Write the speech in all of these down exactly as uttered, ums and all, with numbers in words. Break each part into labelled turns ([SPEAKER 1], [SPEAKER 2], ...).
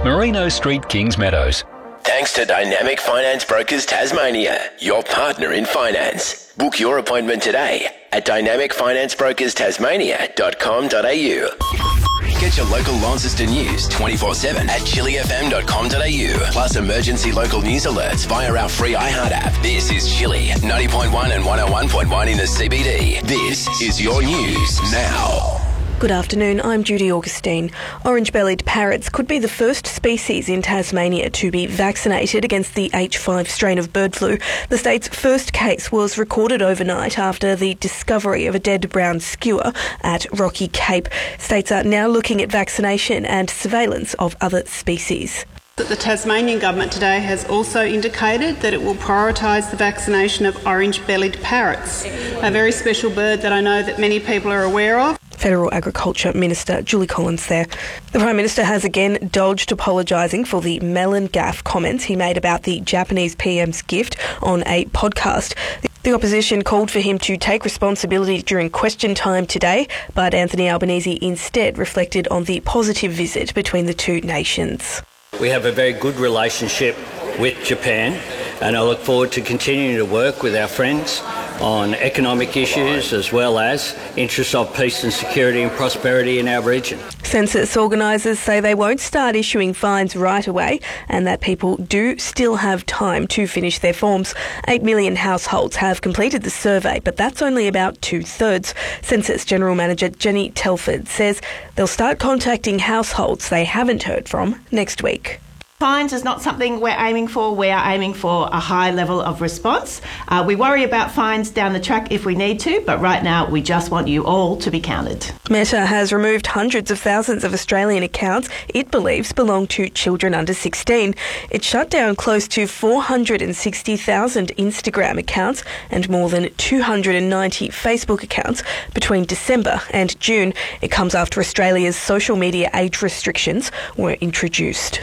[SPEAKER 1] Merino Street, Kings Meadows.
[SPEAKER 2] Thanks to Dynamic Finance Brokers Tasmania, your partner in finance. Book your appointment today at dynamic finance brokers tasmania dot com dot a u. Get your local Launceston news twenty-four seven at chili f m dot com dot a u. Plus emergency local news alerts via our free iHeart app. This is Chili, ninety point one and one oh one point one in the C B D. This is your news now.
[SPEAKER 3] Good afternoon, I'm Judy Augustine. Orange-bellied parrots could be the first species in Tasmania to be vaccinated against the H five strain of bird flu. The state's first case was recorded overnight after the discovery of a dead brown skua at Rocky Cape. States are now looking at vaccination and surveillance of other species.
[SPEAKER 4] The Tasmanian Government today has also indicated that it will prioritise the vaccination of orange-bellied parrots, a very special bird that I know that many people are aware of.
[SPEAKER 3] Federal Agriculture Minister Julie Collins there. The Prime Minister has again dodged apologising for the melon gaff comments he made about the Japanese P M's gift on a podcast. The opposition called for him to take responsibility during question time today, but Anthony Albanese instead reflected on the positive visit between the two nations.
[SPEAKER 5] We have a very good relationship with Japan, and I look forward to continuing to work with our friends on economic issues as well as interests of peace and security and prosperity in our region.
[SPEAKER 3] Census organisers say they won't start issuing fines right away and that people do still have time to finish their forms. Eight million households have completed the survey, but that's only about two-thirds. Census General Manager Jenny Telford says they'll start contacting households they haven't heard from next week.
[SPEAKER 6] Fines is not something we're aiming for. We are aiming for a high level of response. Uh, we worry about fines down the track if we need to, but right now we just want you all to be counted.
[SPEAKER 3] Meta has removed hundreds of thousands of Australian accounts it believes belong to children under sixteen. It shut down close to four hundred sixty thousand Instagram accounts and more than two hundred ninety Facebook accounts between December and June. It comes after Australia's social media age restrictions were introduced.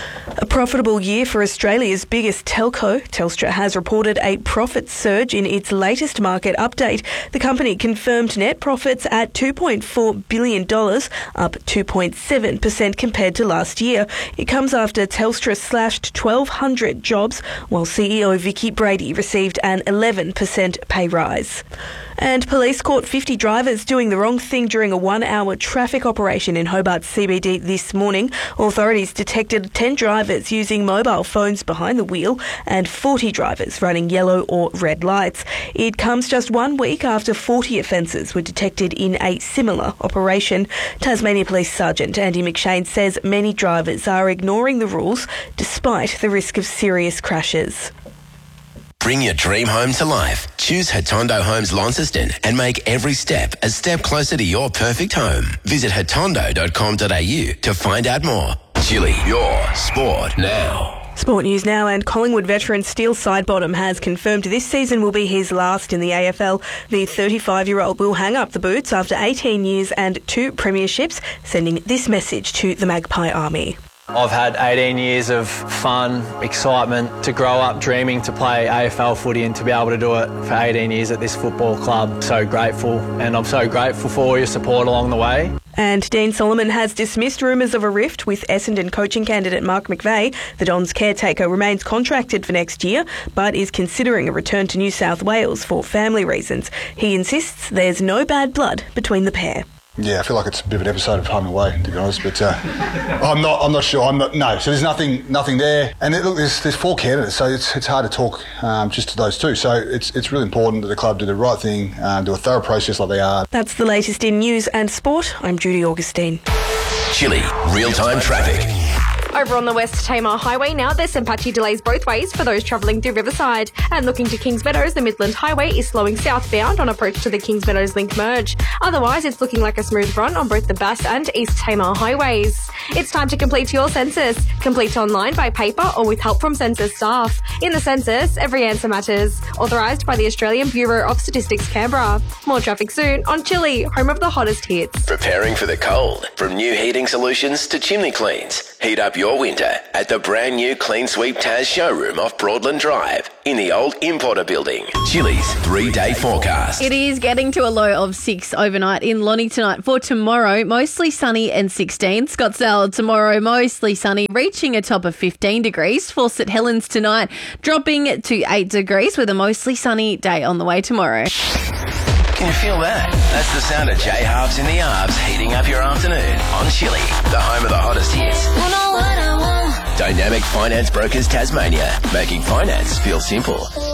[SPEAKER 3] A profitable year for Australia's biggest telco. Telstra has reported a profit surge in its latest market update. The company confirmed net profits at two point four billion dollars, up two point seven percent compared to last year. It comes after Telstra slashed twelve hundred jobs, while C E O Vicky Brady received an eleven percent pay rise. And police caught fifty drivers doing the wrong thing during a one-hour traffic operation in Hobart C B D this morning. Authorities detected ten drivers using mobile phones behind the wheel and forty drivers running yellow or red lights. It comes just one week after forty offences were detected in a similar operation. Tasmania Police Sergeant Andy McShane says many drivers are ignoring the rules despite the risk of serious crashes.
[SPEAKER 2] Bring your dream home to life. Choose Hatondo Homes Launceston and make every step a step closer to your perfect home. Visit hatondo dot com dot a u to find out more. Chili, your sport now.
[SPEAKER 3] Sport news now, and Collingwood veteran Steele Sidebottom has confirmed this season will be his last in the A F L. The thirty-five-year-old will hang up the boots after eighteen years and two premierships, sending this message to the Magpie Army.
[SPEAKER 7] I've had eighteen years of fun, excitement, to grow up dreaming to play A F L footy and to be able to do it for eighteen years at this football club. So grateful, and I'm so grateful for all your support along the way.
[SPEAKER 3] And Dean Solomon has dismissed rumours of a rift with Essendon coaching candidate Mark McVeigh. The Dons caretaker remains contracted for next year, but is considering a return to New South Wales for family reasons. He insists there's no bad blood between the pair.
[SPEAKER 8] Yeah, I feel like it's a bit of an episode of Home and Away, to be honest, but uh, I'm not. I'm not sure. I'm not. No, so there's nothing, nothing there. And it, look, there's there's four candidates, so it's it's hard to talk um, just to those two. So it's it's really important that the club do the right thing, um, do a thorough process like they are.
[SPEAKER 3] That's the latest in news and sport. I'm Judy Augustine.
[SPEAKER 2] Chili, real-time traffic.
[SPEAKER 9] Over on the West Tamar Highway now, there's some patchy delays both ways for those travelling through Riverside. And looking to Kings Meadows, the Midland Highway is slowing southbound on approach to the Kings Meadows Link merge. Otherwise, it's looking like a smooth run on both the Bass and East Tamar highways. It's time to complete your census. Complete online, by paper, or with help from census staff. In the census, every answer matters. Authorised by the Australian Bureau of Statistics, Canberra. More traffic soon on Chili, home of the hottest hits.
[SPEAKER 2] Preparing for the cold. From new heating solutions to chimney cleans. Heat up your winter at the brand new Clean Sweep Taz showroom off Broadland Drive in the old Importer building. Chili's three-day forecast.
[SPEAKER 10] It is getting to a low of six overnight in Lonnie tonight. For tomorrow, mostly sunny and sixteen. Scottsdale Well, tomorrow mostly sunny, reaching a top of fifteen degrees for St Helens tonight, dropping to eight degrees with a mostly sunny day on the way tomorrow.
[SPEAKER 2] Can you feel that? That's the sound of J Halves in the Arbs heating up your afternoon on Chili, the home of the hottest hits. Dynamic Finance Brokers Tasmania, making finance feel simple.